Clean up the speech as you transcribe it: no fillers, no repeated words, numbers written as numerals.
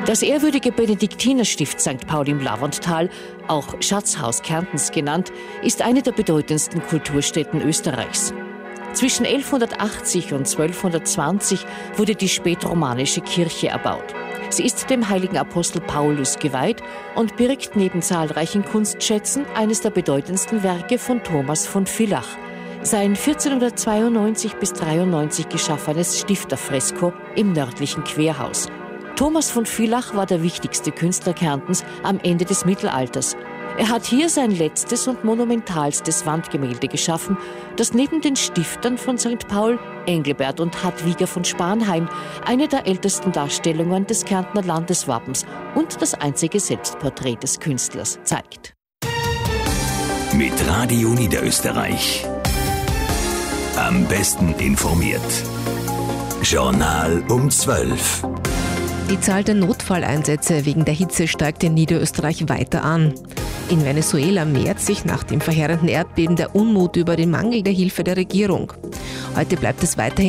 Das ehrwürdige Benediktinerstift St. Paul im Lavanttal, auch Schatzhaus Kärntens genannt, ist eine der bedeutendsten Kulturstätten Österreichs. Zwischen 1180 und 1220 wurde die spätromanische Kirche erbaut. Sie ist dem heiligen Apostel Paulus geweiht und birgt neben zahlreichen Kunstschätzen eines der bedeutendsten Werke von Thomas von Villach, sein 1492 bis 93 geschaffenes Stifterfresko im nördlichen Querhaus. Thomas von Villach war der wichtigste Künstler Kärntens am Ende des Mittelalters. Er hat hier sein letztes und monumentalstes Wandgemälde geschaffen, das neben den Stiftern von St. Paul, Engelbert und Hadwiger von Spanheim eine der ältesten Darstellungen des Kärntner Landeswappens und das einzige Selbstporträt des Künstlers zeigt. Mit Radio Niederösterreich. Am besten informiert. Journal um 12. Die Zahl der Notfalleinsätze wegen der Hitze steigt in Niederösterreich weiter an. In Venezuela mehrt sich nach dem verheerenden Erdbeben der Unmut über den Mangel der Hilfe der Regierung. Heute bleibt es weiterhin